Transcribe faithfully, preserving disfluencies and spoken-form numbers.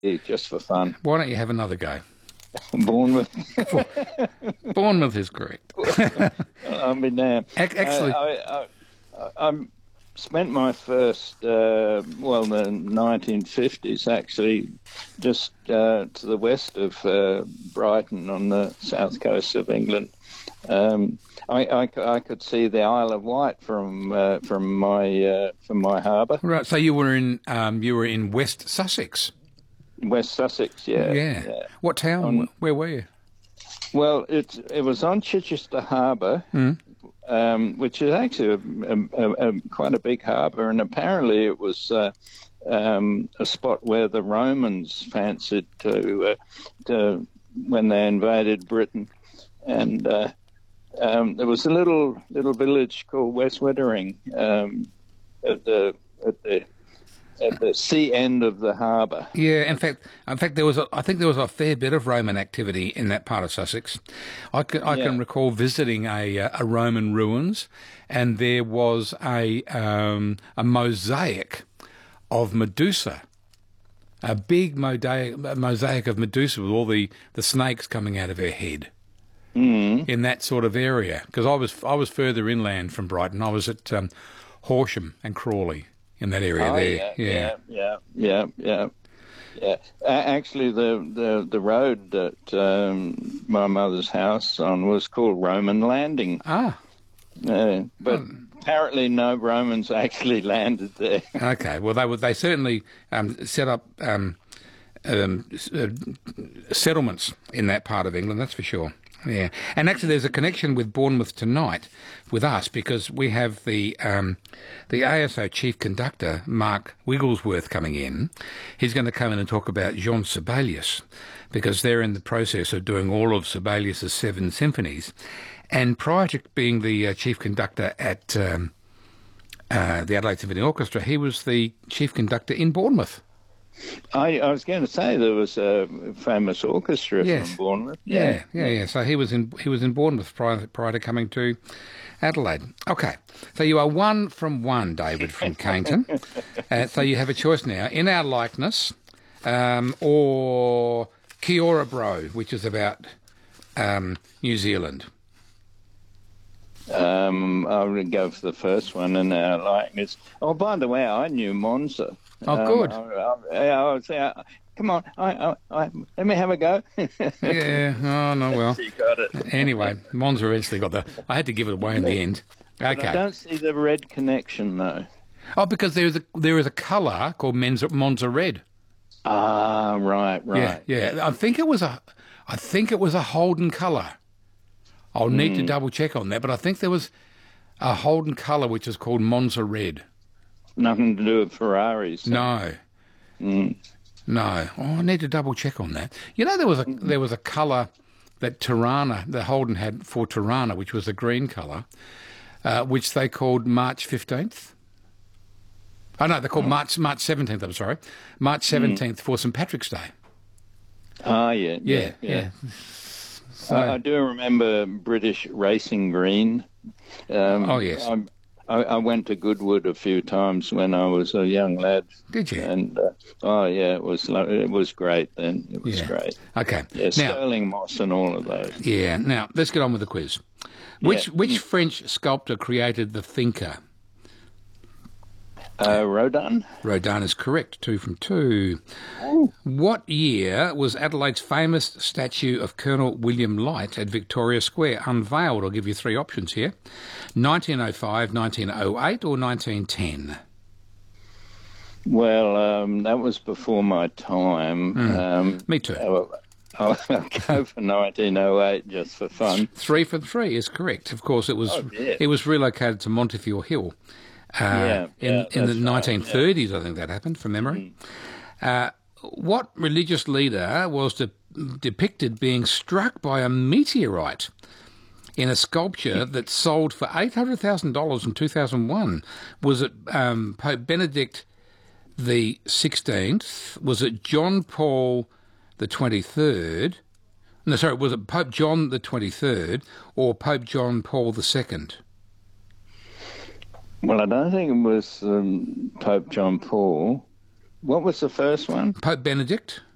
just for fun. Why don't you have another go? Bournemouth. Bournemouth is correct. I mean, damn. Actually, uh, I, I, I spent my first, uh, well, the nineteen fifties actually, just uh, to the west of uh, Brighton on the south coast of England. Um, I, I, I could see the Isle of Wight from uh, from my uh, from my harbour. Right. So you were in um, you were in West Sussex. West Sussex, yeah. Yeah. yeah. What town? On, Where were you? Well, it it was on Chichester Harbour, mm. um, which is actually a, a, a, quite a big harbour, and apparently it was uh, um, a spot where the Romans fancied to, uh, to when they invaded Britain, and uh, um, there was a little little village called West Wettering um, at the at the at the sea end of the harbour. Yeah, in fact, in fact, there was a, I think there was a fair bit of Roman activity in that part of Sussex. I can, I yeah. can recall visiting a a Roman ruins, and there was a um, a mosaic of Medusa, a big mosaic mosaic of Medusa with all the, the snakes coming out of her head. Mm. In that sort of area, because I was I was further inland from Brighton. I was at um, Horsham and Crawley. In that area oh, there, yeah, yeah, yeah, yeah, yeah. yeah. Actually, the, the, the road that um, my mother's house on was called Roman Landing. Ah, uh, but oh. apparently no Romans actually landed there. Okay, well they were they certainly um, set up um, um, uh, settlements in that part of England. That's for sure. Yeah, and actually there's a connection with Bournemouth tonight with us because we have the um, the A S O chief conductor, Mark Wigglesworth, coming in. He's going to come in and talk about Jean Sibelius because they're in the process of doing all of Sibelius's seven symphonies. And prior to being the uh, chief conductor at um, uh, the Adelaide Symphony Orchestra, he was the chief conductor in Bournemouth. I, I was going to say there was a famous orchestra yes. from Bournemouth. Yeah. yeah, yeah, yeah. So he was in he was in Bournemouth prior prior to coming to Adelaide. Okay, so you are one from one, David from Cainton. uh, so you have a choice now: In Our Likeness, um, or Kia ora Bro, which is about um, New Zealand. Um, I would go for the first one, In Our Likeness. Oh, by the way, I knew Monza. Oh, good. Um, I, I, I was, uh, come on, I, I, I, let me have a go. yeah, oh, no, well. You got it. Anyway, Monza eventually got the... I had to give it away in the end. Okay. But I don't see the red connection, though. Oh, because there is a there is a colour called Monza, Monza Red. Ah, right, right. Yeah, yeah. I think it was a, I think it was a Holden colour. I'll need mm. to double check on that, but I think there was a Holden colour which is called Monza Red. Nothing to do with Ferraris. So. No. Mm. No. Oh, I need to double check on that. You know, there was a mm. there was a colour that Tirana, the Holden had for Tirana, which was a green colour, uh, which they called March fifteenth. Oh, no, they're called oh. March March seventeenth, I'm sorry. March seventeenth mm. for Saint Patrick's Day. Ah, yeah, yeah, yeah. yeah. yeah. So, I, I do remember British Racing Green. Um, oh, yes. I, I, I went to Goodwood a few times when I was a young lad. Did you? And uh, oh yeah, it was it was great then. It was yeah. great. Okay. Yeah, now, Sterling Moss and all of those. Yeah. Now let's get on with the quiz. Which yeah. which French sculptor created the Thinker? Uh, Rodin. Rodin is correct. Two from two. Oh. What year was Adelaide's famous statue of Colonel William Light at Victoria Square unveiled? I'll give you three options here. nineteen oh five, nineteen oh eight or nineteen ten? Well, um, that was before my time. Mm. Um, Me too. I'll, I'll go for nineteen oh eight just for fun. Three for three is correct. Of course, it was oh, yeah. it was relocated to Montefiore Hill. Uh, yeah, in yeah, in the right, nineteen thirties, yeah. I think that happened, from memory. Mm. Uh, what religious leader was de- depicted being struck by a meteorite in a sculpture that sold for eight hundred thousand dollars in two thousand one? Was it um, Pope Benedict the sixteenth? Was it John Paul the twenty-third? No, sorry, was it Pope John the twenty-third or Pope John Paul the second? Well, I don't think it was um, Pope John Paul. What was the first one? Pope Benedict.